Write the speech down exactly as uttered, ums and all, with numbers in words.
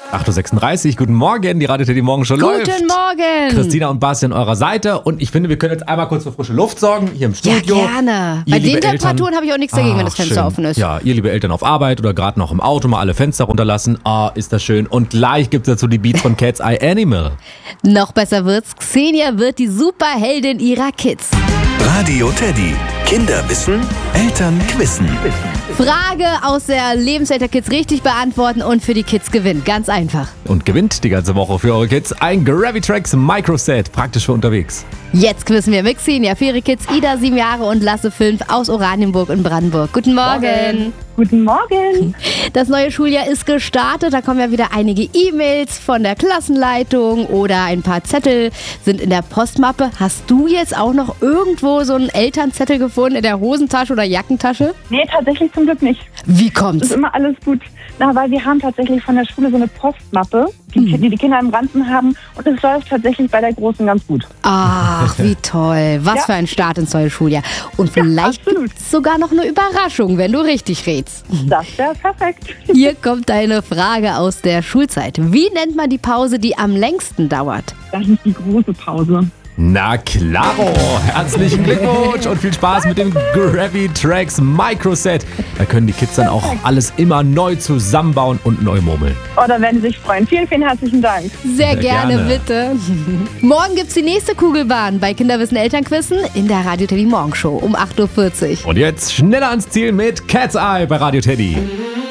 acht Uhr sechsunddreißig, guten Morgen, die Radio Teddy Morgenshow läuft. Guten Morgen. Christina und Basti an eurer Seite und ich finde, wir können jetzt einmal kurz für frische Luft sorgen, hier im Studio. Ja, gerne. Ihr Bei liebe den Temperaturen habe ich auch nichts dagegen, Ach, wenn das Fenster schön. offen ist. Ja, ihr liebe Eltern auf Arbeit oder gerade noch im Auto mal alle Fenster runterlassen. Ah, ist das schön. Und gleich gibt es dazu die Beats von Cat's Eye Animal. Noch besser wird's, Xenia wird die Superheldin ihrer Kids. Radio Teddy. Kinder wissen, Eltern quissen. Frage aus der Lebenswelt der Kids richtig beantworten und für die Kids gewinnen. Ganz einfach. Und gewinnt die ganze Woche für eure Kids ein Gravitrax Microset, praktisch für unterwegs. Jetzt quissen wir mit Xenia für ihre Kids Ida, sieben Jahre und Lasse, fünf, aus Oranienburg in Brandenburg. Guten Morgen. Morgen. Guten Morgen. Das neue Schuljahr ist gestartet. Da kommen ja wieder einige E-Mails von der Klassenleitung oder ein paar Zettel sind in der Postmappe. Hast du jetzt auch noch irgendwo so einen Elternzettel gefunden in der Hosentasche oder Jackentasche? Nee, tatsächlich zum Glück nicht. Wie Ist kommt's? immer alles gut. Na, weil wir haben tatsächlich von der Schule so eine Postmappe, die die, die Kinder im Ganzen haben. Und es läuft tatsächlich bei der Großen ganz gut. Ach, wie toll. Was Ja. für ein Start ins neue Schuljahr. Und vielleicht absolut. gibt es sogar noch eine Überraschung, wenn du richtig rätst. Das wäre perfekt. Hier kommt deine Frage aus der Schulzeit. Wie nennt man die Pause, die am längsten dauert? Das ist die große Pause. Na klaro, herzlichen Glückwunsch und viel Spaß mit dem Gravitrax Microset. Da können die Kids dann auch alles immer neu zusammenbauen und neu murmeln. Oh, da werden Sie sich freuen. Vielen, vielen herzlichen Dank. Sehr, Sehr gerne, gerne. bitte. Morgen gibt's die nächste Kugelbahn bei Kinderwissen Elternquissen in der Radio Teddy Morgenshow um acht Uhr vierzig. Und jetzt schneller ans Ziel mit Cat's Eye bei Radio Teddy.